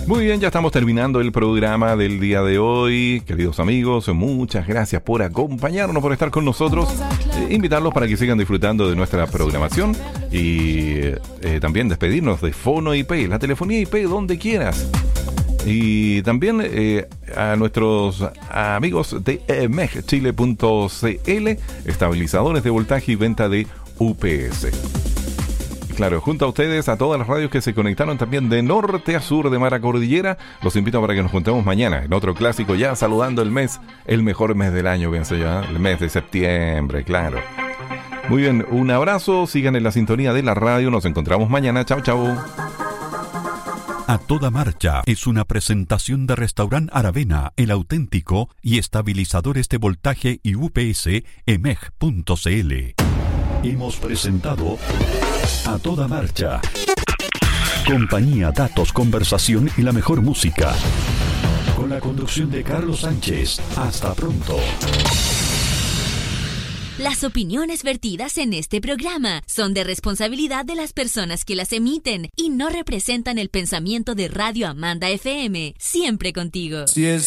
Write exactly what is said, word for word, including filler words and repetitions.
Muy bien, ya estamos terminando el programa del día de hoy. Queridos amigos, muchas gracias por acompañarnos, por estar con nosotros. Eh, invitarlos para que sigan disfrutando de nuestra programación y eh, también despedirnos de Fono I P, la telefonía I P donde quieras. Y también eh, a nuestros amigos de e m e g chile punto c l, estabilizadores de voltaje y venta de U P S. Claro, junto a ustedes, a todas las radios que se conectaron también de norte a sur de Mara Cordillera, los invito para que nos juntemos mañana en otro clásico, ya saludando el mes, el mejor mes del año, pienso yo, el mes de septiembre, claro. Muy bien, un abrazo, sigan en la sintonía de la radio, nos encontramos mañana, chao, chao. A Toda Marcha es una presentación de Restaurant Aravena, el auténtico, y estabilizadores de voltaje y U P S e m e g punto c l. Hemos presentado A Toda Marcha. Compañía, datos, conversación y la mejor música. Con la conducción de Carlos Sánchez. Hasta pronto. Las opiniones vertidas en este programa son de responsabilidad de las personas que las emiten y no representan el pensamiento de Radio Amanda F M. Siempre contigo. Si es